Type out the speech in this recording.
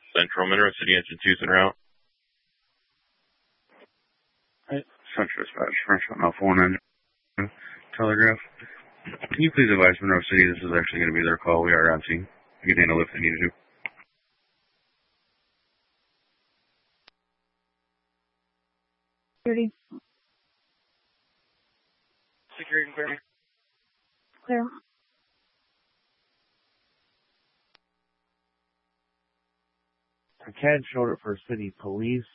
Central, Monroe City, engine 2's en route. Central Dispatch, French 1 Alpha 1 engine, telegraph. Can you please advise Monroe City this is actually going to be their call? We are on scene. We can handle if they needed to. Security. Security clear. Clear. CAD showed it for city police.